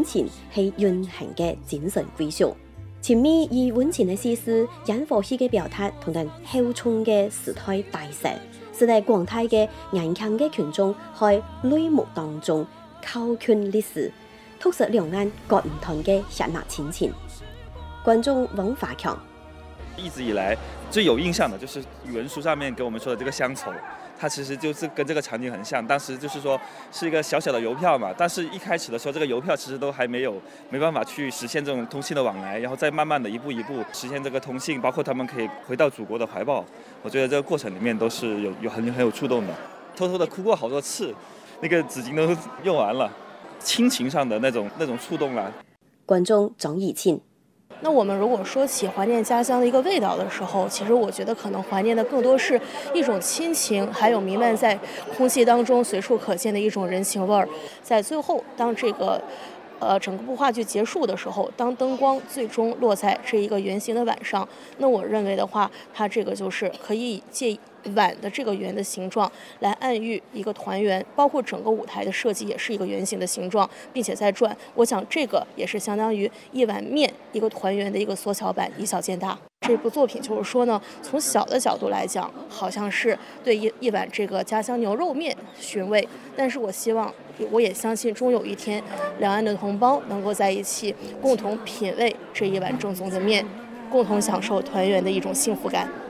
溫情係永恆嘅精神歸屬。前面以溫情嘅思思、引火氣嘅表達同埋厚重嘅時態大勢，使得廣大嘅眼強嘅群眾喺淚目當中考卷歷史，促使兩岸各唔同嘅血脈親情。觀眾王華強， 一直以來最有印象的就是語文書上面給我們說的這個鄉愁，它其實就是跟這個場景很像。當時就是說是一個小小的郵票嘛，但是一開始的時候，這個郵票其實都還沒辦法去實現這種通信的往來，然後再慢慢的一步一步實現這個通信，包括他們可以回到祖國的懷抱。我覺得這個過程裡面都是有很有觸動的，偷偷的哭過好多次，那個紙巾都用完了，親情上的那種觸動啦。 觀眾張以慶。 那我們如果說起懷念家鄉的一個味道的時候，其實我覺得可能懷念的更多是一種親情，還有彌漫在空氣當中隨處可見的一種人情味兒。在最後，當這個整個部話劇結束的時候，當燈光最終落在這一個圓形的碗上，那我認為的話，它這個就是可以借碗的這個圓的形狀來暗喻一個團圓，包括整個舞台的設計也是一個圓形的形狀，並且在轉。我想這個也是相當於一碗麵一個團圓的一個縮小版，以小見大。這部作品就是說呢，從小的角度來講，好像是對一碗這個家鄉牛肉麵尋味，但是我希望，我也相信終有一天，兩岸的同胞能夠在一起共同品味這一碗正宗的麵，共同享受團圓的一種幸福感。